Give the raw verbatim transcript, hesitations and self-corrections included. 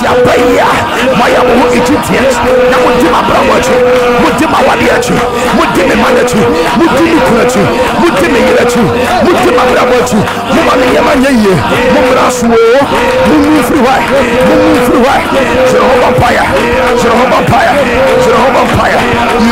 Yabaya, Maya Egyptians, Namudima Brawachi, Mudima Wadiachi, Mudima Manachi, Mudima Kurachi, Mudima Yelachi, Mudima Brawachi, Mumani Yamanye, Mumrasu, Mumu Fruai, Mumu Fruai, Jehovah Paya, Jehovah Paya, Jehovah Paya.